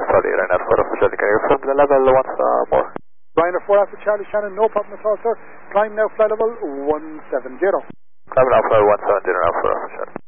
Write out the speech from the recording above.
Charlie, Ryanair 4 Alpha Charlie, can you confirm the level once more? Ryanair 4 Alpha Charlie, Shannon, no problem at all, sir. Climb now, flight level 170. Climb now, flight 170 now, 4 Alpha Charlie.